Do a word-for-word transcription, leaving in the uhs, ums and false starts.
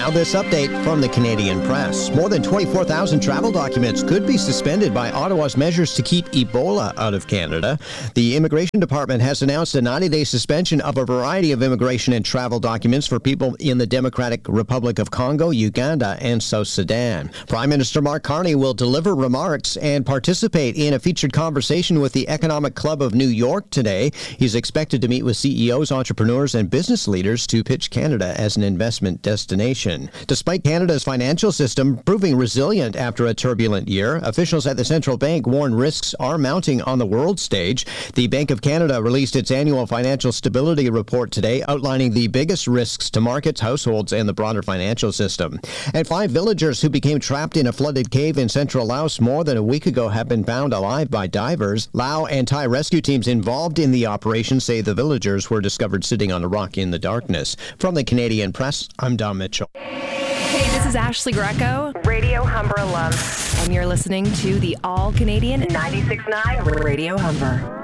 Now this update from the Canadian Press. More than twenty-four thousand travel documents could be suspended by Ottawa's measures to keep Ebola out of Canada. The Immigration Department has announced a ninety-day suspension of a variety of immigration and travel documents for people in the Democratic Republic of Congo, Uganda, and South Sudan. Prime Minister Mark Carney will deliver remarks and participate in a featured conversation with the Economic Club of New York today. He's expected to meet with C E Os, entrepreneurs, and business leaders to pitch Canada as an investment destination. Despite Canada's financial system proving resilient after a turbulent year, officials at the central bank warn risks are mounting on the world stage. The Bank of Canada released its annual financial stability report today, outlining the biggest risks to markets, households, and the broader financial system. And five villagers who became trapped in a flooded cave in central Laos more than a week ago have been found alive by divers. Lao and Thai rescue teams involved in the operation say the villagers were discovered sitting on a rock in the darkness. From the Canadian Press, I'm Dom Mitchell. Hey, this is Ashley Greco, Radio Humber alum, and you're listening to the All Canadian ninety-six point nine Radio Humber.